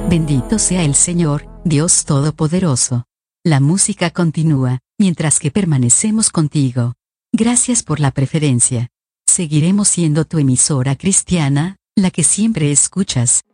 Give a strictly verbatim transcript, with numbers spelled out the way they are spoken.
Bendito sea el Señor, Dios Todopoderoso. La música continúa, mientras que permanecemos contigo. Gracias por la preferencia. Seguiremos siendo tu emisora cristiana, la que siempre escuchas.